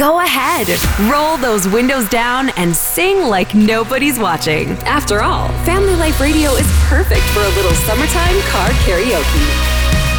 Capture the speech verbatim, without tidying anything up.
Go ahead, roll those windows down and sing like nobody's watching. After all, Family Life Radio is perfect for a little summertime car karaoke.